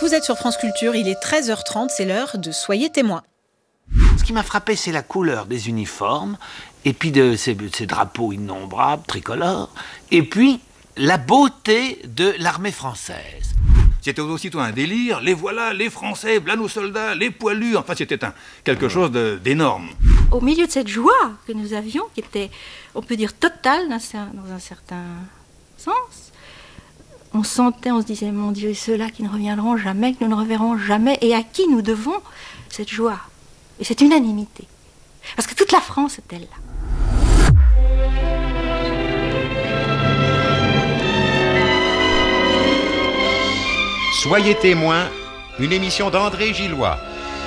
Vous êtes sur France Culture, il est 13h30, c'est l'heure de Soyez témoins. Ce qui m'a frappé, c'est la couleur des uniformes, et puis de ces drapeaux innombrables, tricolores, et puis la beauté de l'armée française. C'était aussitôt un délire, les voilà, les Français, voilà nos soldats, les poilus, enfin c'était quelque chose d'énorme. Au milieu de cette joie que nous avions, qui était, on peut dire, totale dans un certain sens, on se disait, mon Dieu, et ceux-là qui ne reviendront jamais, que nous ne reverrons jamais, et à qui nous devons cette joie et cette unanimité. Parce que toute la France était là. Soyez témoins, une émission d'André Gillois.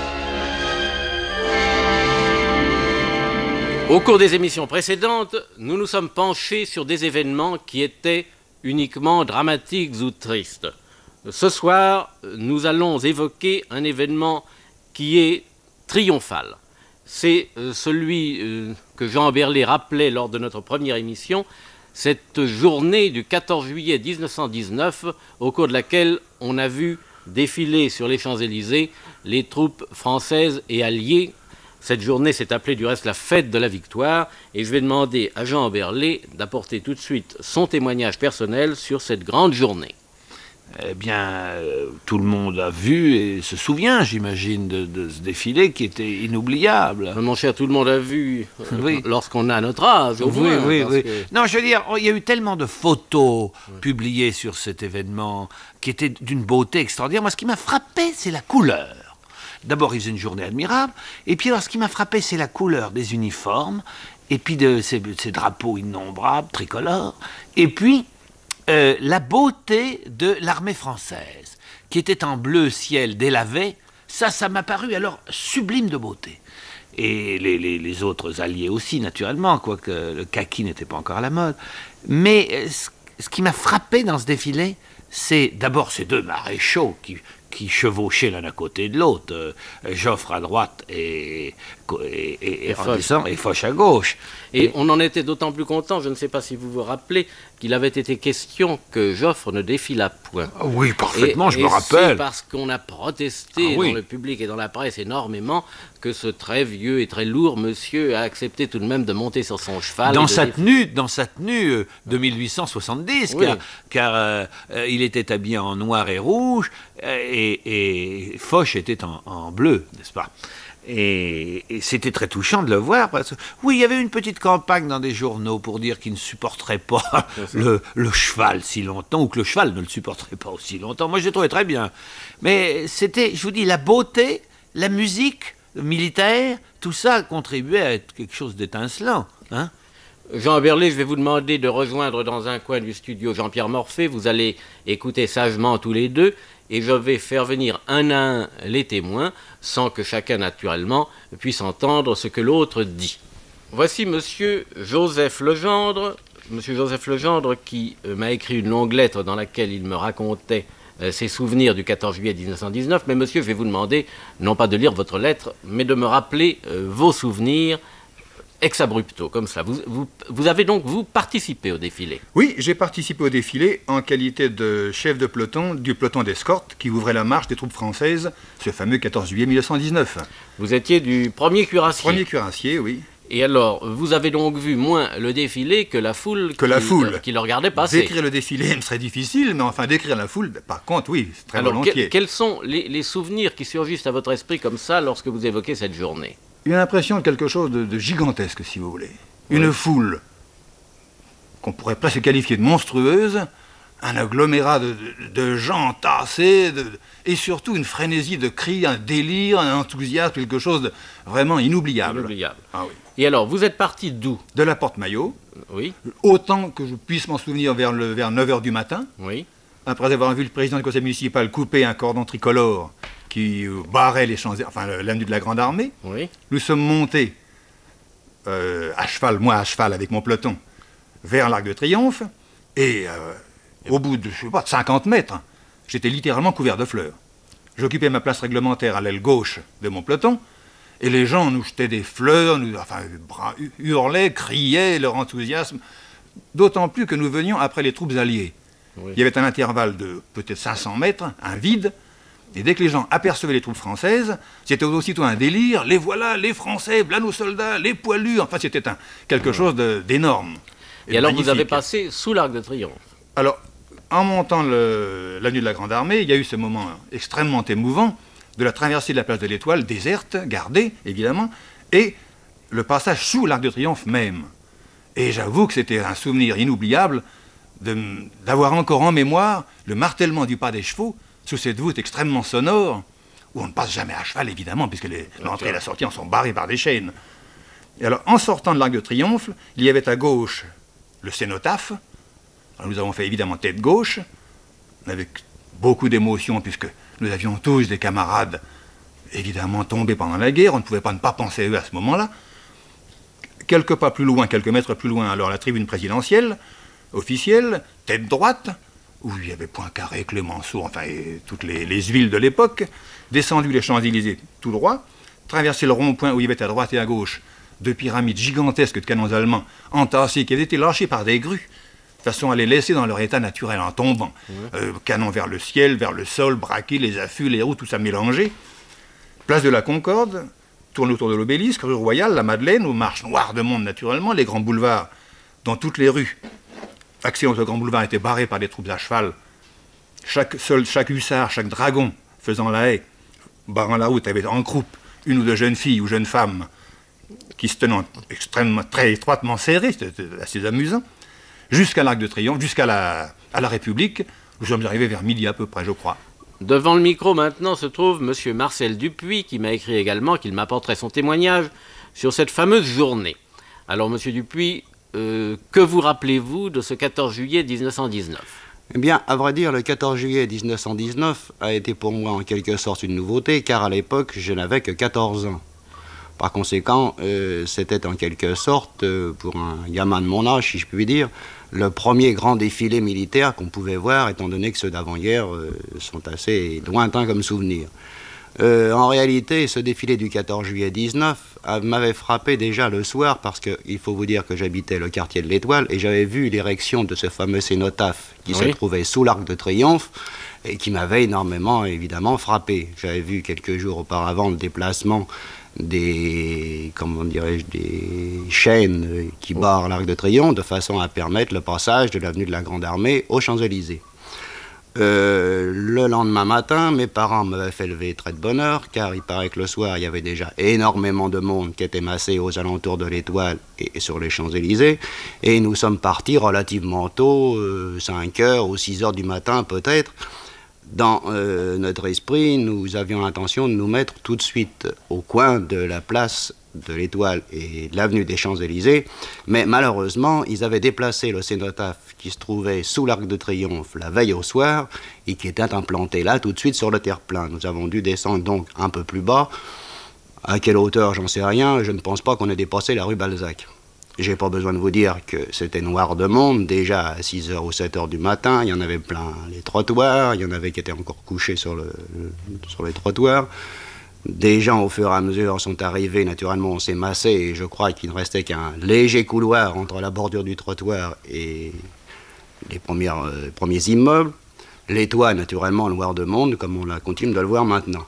Au cours des émissions précédentes, nous nous sommes penchés sur des événements qui étaient uniquement dramatiques ou tristes. Ce soir, nous allons évoquer un événement qui est triomphal. C'est celui que Jean Berlé rappelait lors de notre première émission, cette journée du 14 juillet 1919, au cours de laquelle on a vu défiler sur les Champs-Élysées les troupes françaises et alliées. Cette journée s'est appelée du reste la fête de la victoire, et je vais demander à Jean Berlé d'apporter tout de suite son témoignage personnel sur cette grande journée. Eh bien, tout le monde a vu et se souvient, j'imagine, de ce défilé qui était inoubliable. Mon cher, tout le monde a vu Oui. Lorsqu'on a notre âge. Au moins, Oui. que... Non, je veux dire, il y a eu tellement de photos publiées sur cet événement qui étaient d'une beauté extraordinaire. Moi, ce qui m'a frappé, c'est la couleur. D'abord, il faisait une journée admirable. Et puis, alors, ce qui m'a frappé, c'est la couleur des uniformes, et puis de ces drapeaux innombrables, tricolores, et puis la beauté de l'armée française, qui était en bleu ciel délavé. Ça m'a paru alors sublime de beauté. Et les autres alliés aussi, naturellement, quoique le kaki n'était pas encore à la mode. Mais ce qui m'a frappé dans ce défilé, c'est d'abord ces deux maréchaux qui chevauchaient l'un à côté de l'autre, Joffre à droite et Foch à gauche. Et on en était d'autant plus content, je ne sais pas si vous vous rappelez, qu'il avait été question que Joffre ne défila point. Oui, parfaitement, je me rappelle. C'est parce qu'on a protesté dans le public et dans la presse énormément que ce très vieux et très lourd monsieur a accepté tout de même de monter sur son cheval. Dans sa tenue de 1870, oui. car il était habillé en noir et rouge, et Foch était en bleu, n'est-ce pas ? Et c'était très touchant de le voir. Parce que, oui, il y avait une petite campagne dans des journaux pour dire qu'il ne supporterait pas le cheval si longtemps, ou que le cheval ne le supporterait pas aussi longtemps. Moi, je l'ai trouvé très bien. Mais c'était, je vous dis, la beauté, la musique militaire, tout ça contribuait à être quelque chose d'étincelant. Hein ? Jean Berlé, je vais vous demander de rejoindre dans un coin du studio Jean-Pierre Morphée. Vous allez écouter sagement tous les deux. Et je vais faire venir un à un les témoins, sans que chacun, naturellement, puisse entendre ce que l'autre dit. Voici Monsieur Joseph Legendre qui m'a écrit une longue lettre dans laquelle il me racontait ses souvenirs du 14 juillet 1919. Mais monsieur, je vais vous demander, non pas de lire votre lettre, mais de me rappeler vos souvenirs ex abrupto, comme ça. Vous avez donc, vous, participé au défilé? Oui, j'ai participé au défilé en qualité de chef de peloton du peloton d'escorte qui ouvrait la marche des troupes françaises ce fameux 14 juillet 1919. Vous étiez du premier cuirassier? Premier cuirassier, oui. Et alors, vous avez donc vu moins le défilé que la foule qui le regardait passer? Décrire le défilé me serait difficile, mais enfin décrire la foule, par contre, oui, c'est très volontiers. Quels sont les souvenirs qui surgissent à votre esprit comme ça lorsque vous évoquez cette journée? Une impression de quelque chose de gigantesque, si vous voulez. Une foule qu'on pourrait presque qualifier de monstrueuse, un agglomérat de gens entassés, et surtout une frénésie de cris, un délire, un enthousiasme, quelque chose de vraiment inoubliable. Ah oui. Et alors, vous êtes parti d'où? De la Porte-Maillot. Oui. Autant que je puisse m'en souvenir vers 9h du matin. Oui. Après avoir vu le président du conseil municipal couper un cordon tricolore qui barrait les Champs-Élysées, enfin l'avenue de la Grande Armée. Oui. Nous sommes montés à cheval, moi à cheval avec mon peloton, vers l'Arc de Triomphe, et au bout de 50 mètres, j'étais littéralement couvert de fleurs. J'occupais ma place réglementaire à l'aile gauche de mon peloton, et les gens nous jetaient des fleurs, hurlaient, criaient leur enthousiasme, d'autant plus que nous venions après les troupes alliées. Oui. Il y avait un intervalle de peut-être 500 mètres, un vide, Et dès que les gens apercevaient les troupes françaises, c'était aussitôt un délire. Les voilà, les Français, là nos soldats, les poilus. Enfin, c'était quelque chose d'énorme. Et alors, vous magnifique. avez passé sous l'Arc de Triomphe. Alors, en montant l'avenue de la Grande Armée, il y a eu ce moment extrêmement émouvant de la traversée de la place de l'Étoile, déserte, gardée, évidemment, et le passage sous l'Arc de Triomphe même. Et j'avoue que c'était un souvenir inoubliable d'avoir encore en mémoire le martèlement du pas des chevaux sous cette voûte extrêmement sonore, où on ne passe jamais à cheval, évidemment, puisque l'entrée et la sortie en sont barrées par des chaînes. Et alors, en sortant de l'Arc de Triomphe, il y avait à gauche le cénotaphe. Alors, nous avons fait évidemment tête gauche, avec beaucoup d'émotion, puisque nous avions tous des camarades, évidemment, tombés pendant la guerre. On ne pouvait pas ne pas penser à eux à ce moment-là. Quelques pas plus loin, quelques mètres plus loin, alors la tribune présidentielle, officielle, tête droite, où il y avait Poincaré, Clémenceau, enfin, et toutes les huiles de l'époque, descendu les Champs-Élysées tout droit, traversé le rond-point où il y avait à droite et à gauche 2 pyramides gigantesques de canons allemands entassés qui avaient été lâchés par des grues, de façon à les laisser dans leur état naturel en tombant. Canons vers le ciel, vers le sol, braqués, les affûts, les roues, tout ça mélangé. Place de la Concorde, tourne autour de l'Obélisque, rue Royale, la Madeleine, aux marches noires de monde naturellement, les grands boulevards, dans toutes les rues. Accès aux grands boulevards était barré par des troupes à cheval. Chaque hussard, chaque dragon faisant la haie, barrant la route, avait en croupe une ou deux jeunes filles ou jeunes femmes qui se tenaient extrêmement, très étroitement serrées, c'était assez amusant, jusqu'à l'Arc de Triomphe, jusqu'à la République. Nous sommes arrivés vers midi à peu près, je crois. Devant le micro maintenant se trouve M. Marcel Dupuis, qui m'a écrit également qu'il m'apporterait son témoignage sur cette fameuse journée. Alors, M. Dupuis, que vous rappelez-vous de ce 14 juillet 1919 ? Eh bien, à vrai dire, le 14 juillet 1919 a été pour moi en quelque sorte une nouveauté, car à l'époque, je n'avais que 14 ans. Par conséquent, c'était en quelque sorte, pour un gamin de mon âge, si je puis dire, le premier grand défilé militaire qu'on pouvait voir, étant donné que ceux d'avant-hier sont assez lointains comme souvenirs. En réalité, ce défilé du 14 juillet 19 m'avait frappé déjà le soir, parce qu'il faut vous dire que j'habitais le quartier de l'Étoile, et j'avais vu l'érection de ce fameux cénotaphe qui se trouvait sous l'Arc de Triomphe, et qui m'avait énormément, évidemment, frappé. J'avais vu quelques jours auparavant le déplacement des chaînes qui barrent l'Arc de Triomphe de façon à permettre le passage de l'avenue de la Grande Armée aux Champs-Élysées. Le lendemain matin, mes parents m'avaient fait lever très de bonne heure, car il paraît que le soir, il y avait déjà énormément de monde qui était massé aux alentours de l'Étoile et sur les Champs-Élysées, et nous sommes partis relativement tôt, 5 heures ou 6 heures du matin peut-être. Dans notre esprit, nous avions l'intention de nous mettre tout de suite au coin de la place de l'Étoile et de l'avenue des Champs-Élysées, mais malheureusement, ils avaient déplacé le cénotaphe qui se trouvait sous l'Arc de Triomphe la veille au soir et qui était implanté là tout de suite sur le terre-plein. Nous avons dû descendre donc un peu plus bas. À quelle hauteur, j'en sais rien, je ne pense pas qu'on ait dépassé la rue Balzac. J'ai pas besoin de vous dire que c'était noir de monde, déjà à 6h ou 7h du matin, il y en avait plein les trottoirs, il y en avait qui étaient encore couchés sur les trottoirs. Des gens, au fur et à mesure, sont arrivés, naturellement, on s'est massé, et je crois qu'il ne restait qu'un léger couloir entre la bordure du trottoir et les premiers immeubles. L'Étoile, naturellement, noir de monde, comme on continue de le voir maintenant.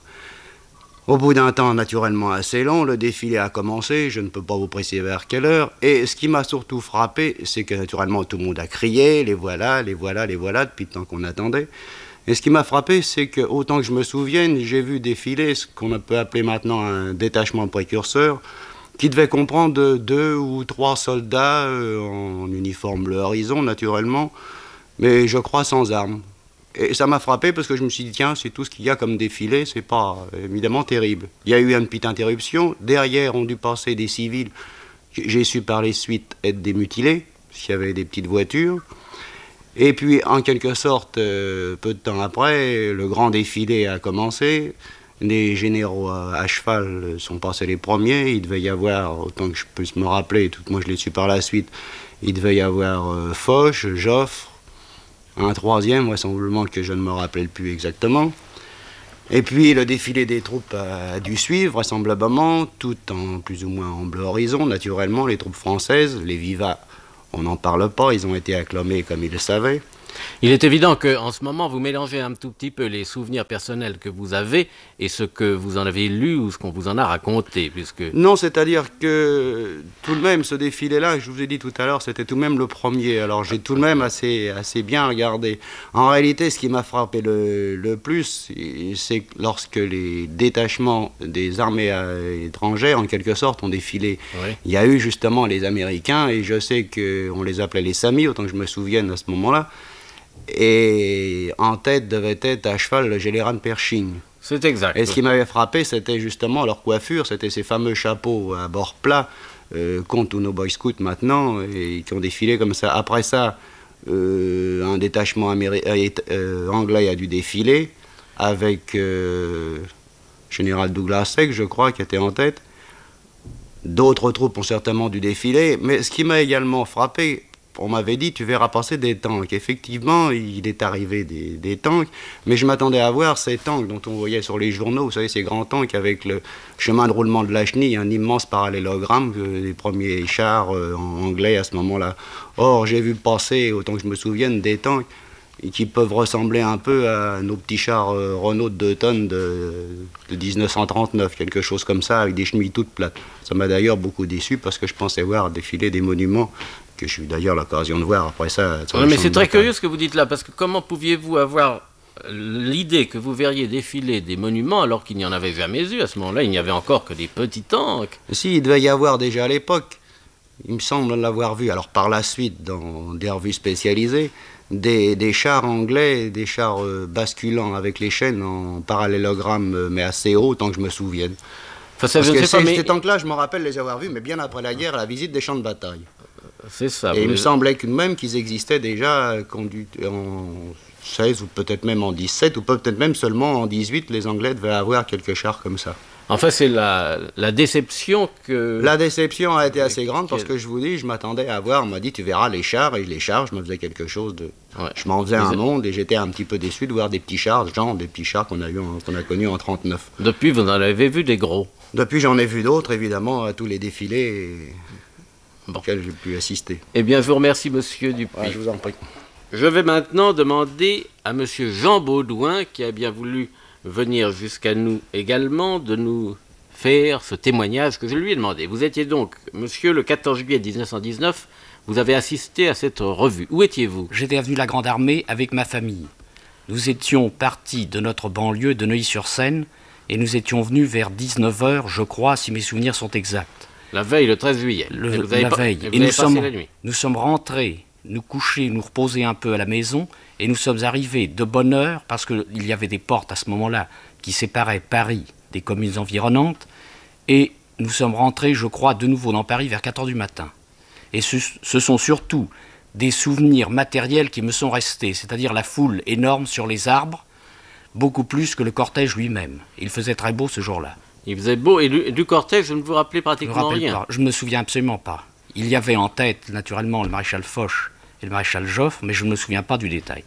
Au bout d'un temps naturellement assez long, le défilé a commencé, je ne peux pas vous préciser vers quelle heure, et ce qui m'a surtout frappé, c'est que naturellement tout le monde a crié, les voilà, les voilà, les voilà, depuis le temps qu'on attendait. Et ce qui m'a frappé, c'est que, autant que je me souvienne, j'ai vu défiler ce qu'on peut appeler maintenant un détachement précurseur, qui devait comprendre 2 ou 3 soldats en uniforme bleu horizon, naturellement, mais je crois sans armes. Et ça m'a frappé parce que je me suis dit, tiens, c'est tout ce qu'il y a comme défilé, c'est pas évidemment terrible. Il y a eu une petite interruption, derrière ont dû passer des civils, j'ai su par les suites être des mutilés, s'il y avait des petites voitures. Et puis, en quelque sorte, peu de temps après, le grand défilé a commencé. Les généraux à cheval sont passés les premiers. Il devait y avoir, autant que je puisse me rappeler, tout moi je l'ai su par la suite, il devait y avoir Foch, Joffre, un troisième, vraisemblablement que je ne me rappelle plus exactement. Et puis le défilé des troupes a dû suivre, vraisemblablement, tout en plus ou moins en bleu horizon, naturellement, les troupes françaises, les vivats, on n'en parle pas, ils ont été acclamés comme ils le savaient. Il est évident qu'en ce moment, vous mélangez un tout petit peu les souvenirs personnels que vous avez et ce que vous en avez lu ou ce qu'on vous en a raconté, puisque... Non, c'est-à-dire que tout de même, ce défilé-là, je vous ai dit tout à l'heure, c'était tout de même le premier. Alors j'ai tout de même assez bien regardé. En réalité, ce qui m'a frappé le plus, c'est lorsque les détachements des armées étrangères, en quelque sorte, ont défilé. Oui. Il y a eu justement les Américains, et je sais qu'on les appelait les Samis, autant que je me souvienne à ce moment-là. Et en tête devait être à cheval le général Pershing. C'est exact. Et ce qui m'avait frappé, c'était justement leur coiffure, c'était ces fameux chapeaux à bord plat, qu'ont tous nos Boy Scouts maintenant, et qui ont défilé comme ça. Après ça, un détachement anglais a dû défiler, avec général Douglas Haig, je crois, qui était en tête. D'autres troupes ont certainement dû défiler, mais ce qui m'a également frappé, on m'avait dit, tu verras passer des tanks. Effectivement, il est arrivé des tanks, mais je m'attendais à voir ces tanks dont on voyait sur les journaux, vous savez, ces grands tanks avec le chemin de roulement de la chenille, un immense parallélogramme, des premiers chars anglais à ce moment-là. Or, j'ai vu passer, autant que je me souvienne, des tanks qui peuvent ressembler un peu à nos petits chars Renault de 2 tonnes de 1939, quelque chose comme ça, avec des chenilles toutes plates. Ça m'a d'ailleurs beaucoup déçu, parce que je pensais voir défiler des monuments que j'ai eu d'ailleurs l'occasion de voir après ça. Oui, mais c'est très curieux ce que vous dites là, parce que comment pouviez-vous avoir l'idée que vous verriez défiler des monuments alors qu'il n'y en avait jamais eu à ce moment-là? Il n'y avait encore que des petits tanks. Si, il devait y avoir déjà à l'époque, il me semble l'avoir vu, alors par la suite dans des revues spécialisées, des chars anglais, des chars basculants avec les chaînes en parallélogramme, mais assez haut, tant que je me souvienne. Enfin, ça, Parce je que ne sais pas, mais... ces tanks-là, je me rappelle les avoir vus, mais bien après la guerre, à la visite des champs de bataille. C'est ça. Et il me semblait même qu'ils existaient déjà en 16 ou peut-être même en 17 ou peut-être même seulement en 18, les Anglais devaient avoir quelques chars comme ça. Enfin, c'est la déception que... La déception a été assez grande parce que je vous dis, je m'attendais à voir, on m'a dit tu verras les chars, et les chars, je me faisais quelque chose de... Ouais. Je m'en faisais un monde et j'étais un petit peu déçu de voir des petits chars, genre des petits chars qu'on a connus en 1939. Depuis, vous en avez vu des gros. Depuis, j'en ai vu d'autres, évidemment, à tous les défilés auxquels j'ai pu assister. Eh bien, je vous remercie, monsieur Dupuis. Ouais, je vous en prie. Je vais maintenant demander à monsieur Jean Baudouin, qui a bien voulu venir jusqu'à nous également, de nous faire ce témoignage que je lui ai demandé. Vous étiez donc, monsieur, le 14 juillet 1919, vous avez assisté à cette revue. Où étiez-vous? J'étais avenue de la Grande Armée avec ma famille. Nous étions partis de notre banlieue de Neuilly-sur-Seine et nous étions venus vers 19h, je crois, si mes souvenirs sont exacts. La veille, le 13 juillet. La veille. Et nous sommes rentrés, nous coucher, nous reposer un peu à la maison, et nous sommes arrivés de bonne heure, parce qu'il y avait des portes à ce moment-là qui séparaient Paris des communes environnantes, et nous sommes rentrés, je crois, de nouveau dans Paris vers 4h du matin. Et ce sont surtout des souvenirs matériels qui me sont restés, c'est-à-dire la foule énorme sur les arbres, beaucoup plus que le cortège lui-même. Il faisait très beau ce jour-là. Il faisait beau, et du cortège, je ne vous rappelez pratiquement rien. Je ne me souviens absolument pas. Il y avait en tête, naturellement, le maréchal Foch et le maréchal Joffre, mais je ne me souviens pas du détail.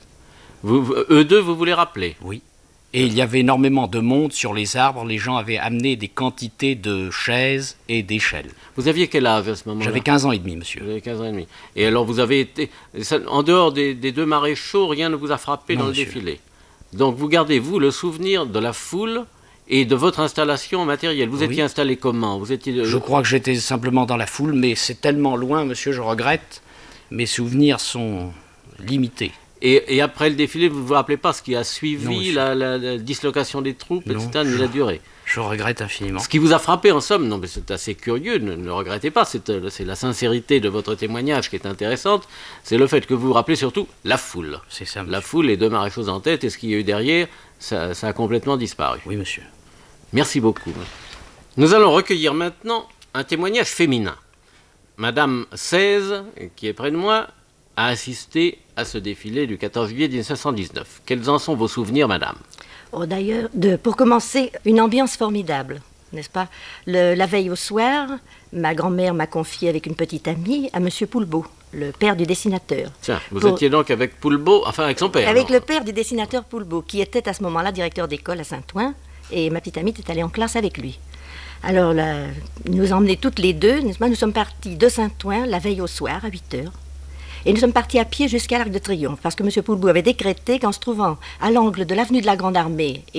Eux deux, vous les rappelez? Oui. Et il y avait énormément de monde sur les arbres. Les gens avaient amené des quantités de chaises et d'échelles. Vous aviez quel âge à ce moment-là? J'avais 15 ans et demi, monsieur. Vous avez 15 ans et demi. Et alors, vous avez été... En dehors des deux maréchaux, rien ne vous a frappé dans le défilé. Donc, vous gardez, vous, le souvenir de la foule et de votre installation matérielle. Vous étiez installé comment? Vous étiez... Je crois que j'étais simplement dans la foule, mais c'est tellement loin, monsieur, je regrette. Mes souvenirs sont limités. Et après le défilé, vous ne vous rappelez pas ce qui a suivi la dislocation des troupes, etc., ni la durée? Je regrette infiniment. Ce qui vous a frappé, en somme, non, mais c'est assez curieux, ne regrettez pas, c'est la sincérité de votre témoignage qui est intéressante, c'est le fait que vous vous rappelez surtout la foule. C'est ça, monsieur. La foule, les deux maréchaux en tête, et ce qu'il y a eu derrière, ça a complètement disparu. Oui, monsieur. Merci beaucoup. Nous allons recueillir maintenant un témoignage féminin. Madame 16, qui est près de moi, a assisté à ce défilé du 14 juillet 1919. Quels en sont vos souvenirs, madame? Oh, d'ailleurs, pour commencer, une ambiance formidable, n'est-ce pas? La veille au soir, ma grand-mère m'a confié avec une petite amie à monsieur Poulbeau, le père du dessinateur. Tiens, vous étiez donc avec Poulbeau, enfin avec son père? Avec le père du dessinateur Poulbeau, qui était à ce moment-là directeur d'école à Saint-Ouen, et ma petite amie était allée en classe avec lui. Alors, il nous a emmenés toutes les deux, n'est-ce pas? Nous sommes partis de Saint-Ouen la veille au soir, à 8h. Et nous sommes partis à pied jusqu'à l'Arc de Triomphe, parce que M. Poulbeau avait décrété qu'en se trouvant à l'angle de l'avenue de la Grande Armée